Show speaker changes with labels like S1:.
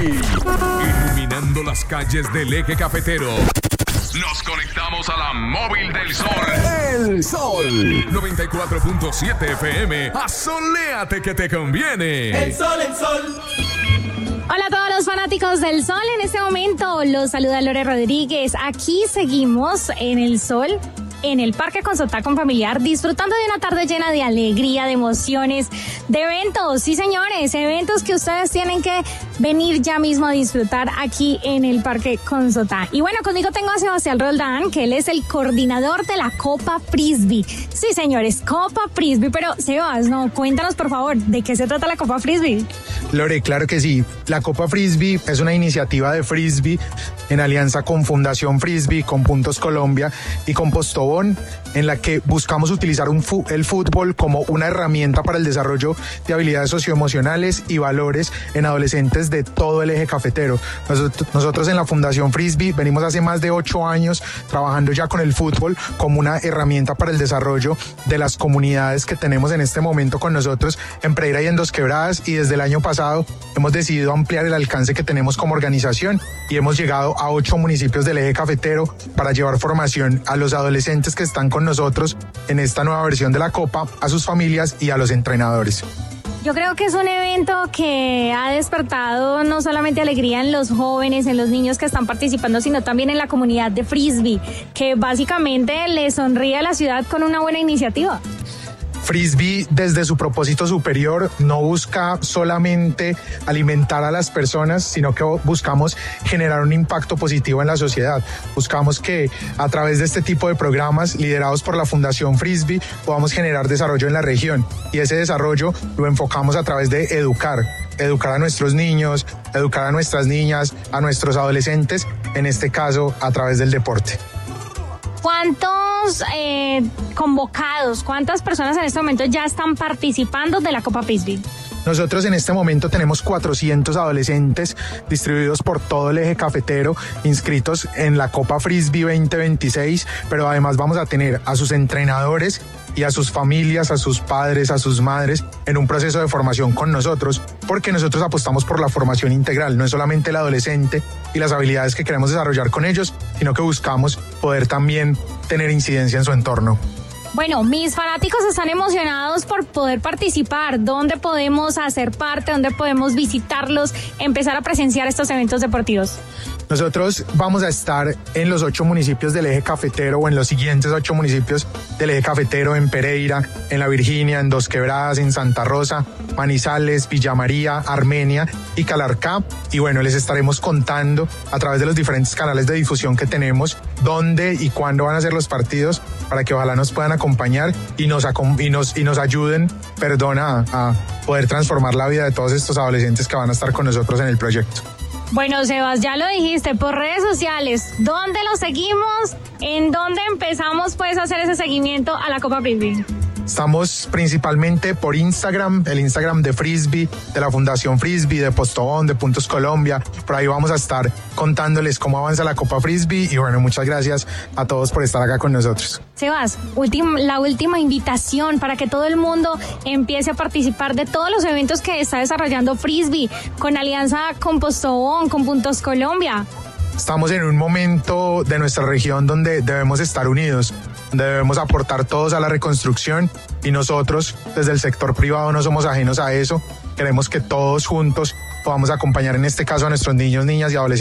S1: Iluminando las calles del eje cafetero. Nos conectamos a la móvil del sol. El Sol 94.7 FM. Asoléate que te conviene.
S2: El sol, el sol.
S3: Hola a todos los fanáticos del sol. En este momento los saluda Lore Rodríguez. Aquí seguimos en el sol, en el Parque Consotá con Familiar, disfrutando de una tarde llena de alegría, de emociones, de eventos. Sí, señores, eventos que ustedes tienen que venir ya mismo a disfrutar aquí en el Parque Consotá. Y bueno, conmigo tengo a Sebastián Roldán, que él es el coordinador de la Copa Frisbee. Sí, señores, Copa Frisbee. Pero, Sebas, cuéntanos, por favor, ¿de qué se trata la Copa Frisbee?
S4: Lore, claro que sí. La Copa Frisbee es una iniciativa de Frisbee en alianza con Fundación Frisbee, con Puntos Colombia y con Postobón, en la que buscamos utilizar el fútbol como una herramienta para el desarrollo de habilidades socioemocionales y valores en adolescentes de todo el eje cafetero. Nosotros en la Fundación Frisbee venimos hace más de 8 años trabajando ya con el fútbol como una herramienta para el desarrollo de las comunidades que tenemos en este momento con nosotros en Pereira y en Dos Quebradas, y desde el año pasado hemos decidido ampliar el alcance que tenemos como organización y hemos llegado a 8 municipios del eje cafetero para llevar formación a los adolescentes que están con nosotros en esta nueva versión de la Copa, a sus familias y a los entrenadores.
S3: Yo creo que es un evento que ha despertado no solamente alegría en los jóvenes, en los niños que están participando, sino también en la comunidad de Frisbee, que básicamente le sonríe a la ciudad con una buena iniciativa.
S4: Frisbee, desde su propósito superior, no busca solamente alimentar a las personas, sino que buscamos generar un impacto positivo en la sociedad. Buscamos que a través de este tipo de programas liderados por la Fundación Frisbee podamos generar desarrollo en la región, y ese desarrollo lo enfocamos a través de educar a nuestros niños, educar a nuestras niñas, a nuestros adolescentes, en este caso a través del deporte.
S3: ¿Cuántos convocados, cuántas personas en este momento ya están participando de la Copa Frisbee?
S4: Nosotros en este momento tenemos 400 adolescentes distribuidos por todo el eje cafetero, inscritos en la Copa Frisbee 2026, pero además vamos a tener a sus entrenadores y a sus familias, a sus padres, a sus madres, en un proceso de formación con nosotros, porque nosotros apostamos por la formación integral. No es solamente el adolescente y las habilidades que queremos desarrollar con ellos, sino que buscamos poder también tener incidencia en su entorno.
S3: Bueno, mis fanáticos están emocionados por poder participar. ¿Dónde podemos hacer parte? ¿Dónde podemos visitarlos? Empezar a presenciar estos eventos deportivos.
S4: Nosotros vamos a estar en los 8 municipios del eje cafetero, o en los siguientes 8 municipios del eje cafetero: en Pereira, en La Virginia, en Dos Quebradas, en Santa Rosa, Manizales, Villa María, Armenia y Calarcá. Y bueno, les estaremos contando a través de los diferentes canales de difusión que tenemos dónde y cuándo van a ser los partidos, para que ojalá nos puedan acompañar y nos ayuden, a poder transformar la vida de todos estos adolescentes que van a estar con nosotros en el proyecto.
S3: Bueno, Sebas, ya lo dijiste, por redes sociales, ¿dónde lo seguimos? ¿En dónde empezamos pues a hacer ese seguimiento a la Copa Frisbee?
S4: Estamos principalmente por Instagram, el Instagram de Frisbee, de la Fundación Frisbee, de Postobón, de Puntos Colombia. Por ahí vamos a estar contándoles cómo avanza la Copa Frisbee, y bueno, muchas gracias a todos por estar acá con nosotros.
S3: Sebas, la última invitación para que todo el mundo empiece a participar de todos los eventos que está desarrollando Frisbee, con alianza con Postobón, con Puntos Colombia.
S4: Estamos en un momento de nuestra región donde debemos estar unidos, donde debemos aportar todos a la reconstrucción, y nosotros desde el sector privado no somos ajenos a eso. Queremos que todos juntos podamos acompañar, en este caso, a nuestros niños, niñas y adolescentes